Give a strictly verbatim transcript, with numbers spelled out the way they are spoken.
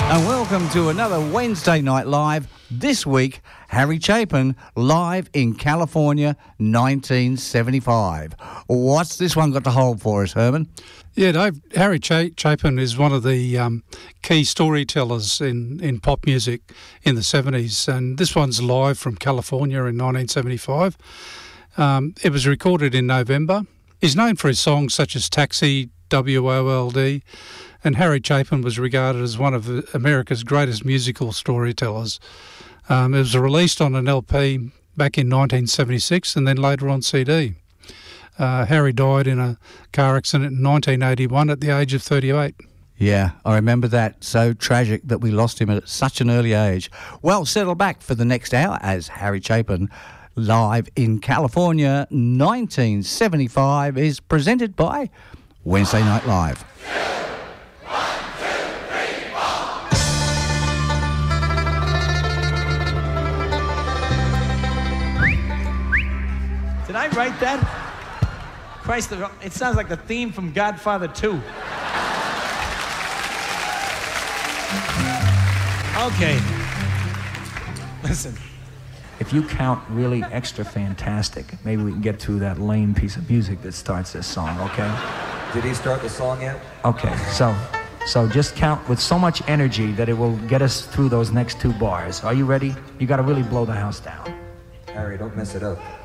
And welcome to another Wednesday Night Live. This week, Harry Chapin, live in California, nineteen seventy-five. What's this one got to hold for us, Herman? Yeah, Dave, Harry Ch- Chapin is one of the um, key storytellers in, in pop music in the seventies, and this one's live from California in nineteen seventy-five. Um, it was recorded in November. He's known for his songs such as Taxi, W O L D, and Harry Chapin was regarded as one of America's greatest musical storytellers. Um, it was released on an L P back in nineteen seventy-six and then later on C D. Uh, Harry died in a car accident in nineteen eighty-one at the age of thirty-eight. Yeah, I remember that. So tragic that we lost him at such an early age. Well, settle back for the next hour as Harry Chapin, live in California, nineteen seventy-five, is presented by Wednesday Night Live. Did I write that? Christ, it sounds like the theme from Godfather two. Okay. Listen. If you count really extra fantastic, maybe we can get to that lame piece of music that starts this song, okay? Did he start the song yet? Okay, so so just count with so much energy that it will get us through those next two bars. Are you ready? You gotta really blow the house down. Harry, don't mess it up.